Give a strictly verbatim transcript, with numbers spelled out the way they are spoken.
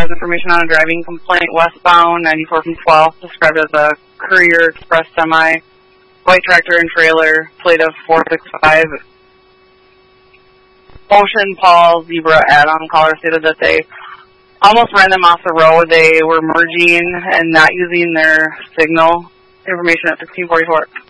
has information on a driving complaint westbound, ninety-four from twelve, described as a Courier Express semi, white tractor and trailer, plate of four six five. Ocean Paul Zebra add-on caller stated that they almost ran them off the road. They were merging and not using their signal. Information at sixteen forty-four.